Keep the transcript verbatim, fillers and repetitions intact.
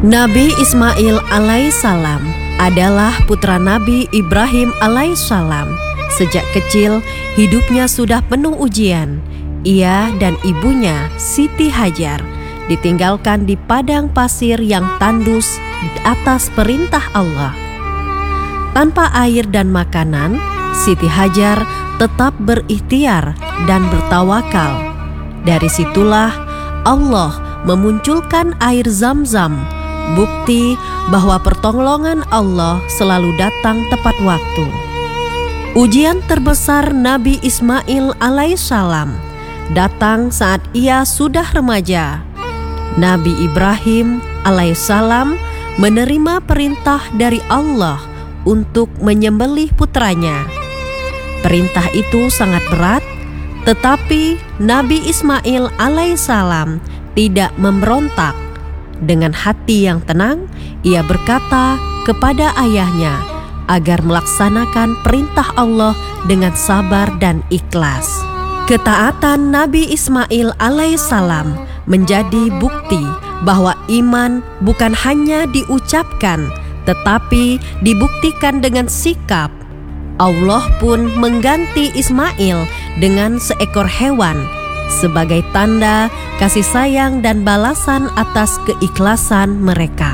Nabi Ismail alaihissalam adalah putra Nabi Ibrahim alaihissalam. Sejak kecil, hidupnya sudah penuh ujian. Ia dan ibunya, Siti Hajar, ditinggalkan di padang pasir yang tandus atas perintah Allah. Tanpa air dan makanan, Siti Hajar tetap berikhtiar dan bertawakal. Dari situlah Allah memunculkan air Zam-Zam, bukti bahwa pertolongan Allah selalu datang tepat waktu. Ujian terbesar Nabi Ismail alaihissalam datang saat ia sudah remaja. Nabi Ibrahim alaihissalam menerima perintah dari Allah untuk menyembelih putranya. Perintah itu sangat berat, tetapi Nabi Ismail alaihissalam tidak memberontak. Dengan hati yang tenang, ia berkata kepada ayahnya agar melaksanakan perintah Allah dengan sabar dan ikhlas. Ketaatan Nabi Ismail alaihissalam menjadi bukti bahwa iman bukan hanya diucapkan, tetapi dibuktikan dengan sikap. Allah pun mengganti Ismail dengan seekor hewan sebagai tanda kasih sayang dan balasan atas keikhlasan mereka.